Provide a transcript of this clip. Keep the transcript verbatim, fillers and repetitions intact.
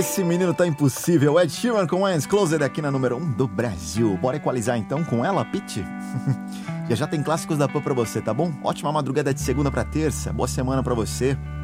Esse menino tá impossível. Ed Sheeran com Hands Closed aqui na número um do Brasil. Bora equalizar então com ela, Pitty? Já já tem clássicos da Pan pra você, tá bom? Ótima madrugada de segunda pra terça. Boa semana pra você.